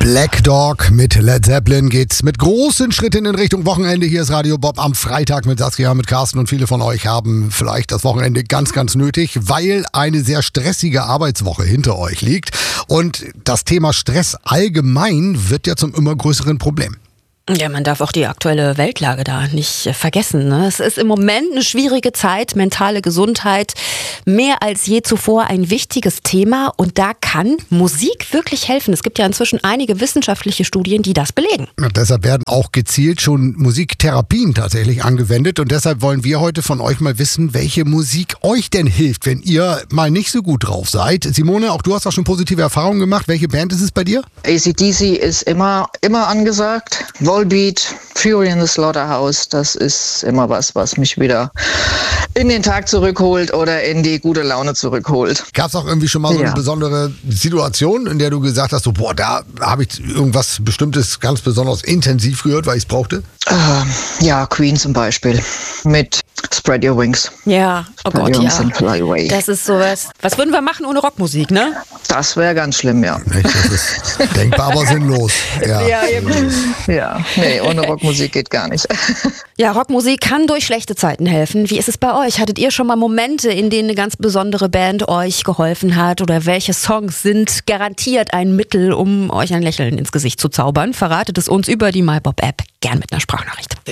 Black Dog mit Led Zeppelin geht's mit großen Schritten in Richtung Wochenende. Hier ist Radio Bob am Freitag mit Saskia, mit Carsten, und viele von euch haben vielleicht das Wochenende ganz, ganz nötig, weil eine sehr stressige Arbeitswoche hinter euch liegt. Und das Thema Stress allgemein wird ja zum immer größeren Problem. Ja, man darf auch die aktuelle Weltlage da nicht vergessen, ne? Es ist im Moment eine schwierige Zeit, mentale Gesundheit mehr als je zuvor ein wichtiges Thema, und da kann Musik wirklich helfen. Es gibt ja inzwischen einige wissenschaftliche Studien, die das belegen. Und deshalb werden auch gezielt schon Musiktherapien tatsächlich angewendet, und deshalb wollen wir heute von euch mal wissen, welche Musik euch denn hilft, wenn ihr mal nicht so gut drauf seid. Simone, auch du hast auch schon positive Erfahrungen gemacht. Welche Band ist es bei dir? AC/DC ist immer angesagt. Volbeat, Fury in the Slaughterhouse, das ist immer was mich wieder in den Tag zurückholt oder in die gute Laune zurückholt. Gab es auch irgendwie schon mal so eine besondere Situation, in der du gesagt hast, so, boah, da habe ich irgendwas Bestimmtes ganz besonders intensiv gehört, weil ich es brauchte? Ja, Queen zum Beispiel mit Spread Your Wings. Ja, oh Gott, ja. And Fly Away. Das ist sowas. Was würden wir machen ohne Rockmusik, ne? Das wäre ganz schlimm, ja. Das ist denkbar, aber sinnlos. Ja, eben. Ja, nee, ohne Rockmusik geht gar nicht. Ja, Rockmusik kann durch schlechte Zeiten helfen. Wie ist es bei euch? Hattet ihr schon mal Momente, in denen eine ganz besondere Band euch geholfen hat? Oder welche Songs sind garantiert ein Mittel, um euch ein Lächeln ins Gesicht zu zaubern? Verratet es uns über die MyBob-App, gern mit einer Sprachnachricht.